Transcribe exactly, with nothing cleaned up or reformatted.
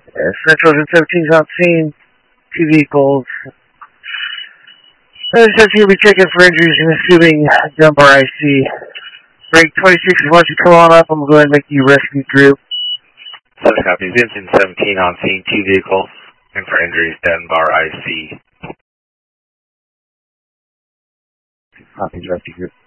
Uh, Central and seventeen's on scene. Two vehicles. Uh, seventeen will be checking for injuries and assuming Dunbar I C. Break twenty-six, why don't you come on up? I'm going to go ahead and make you rescue group. Seven copies. Vincent seventeen on scene, two vehicles. And for injuries, Dunbar I C. Copies, rescue group.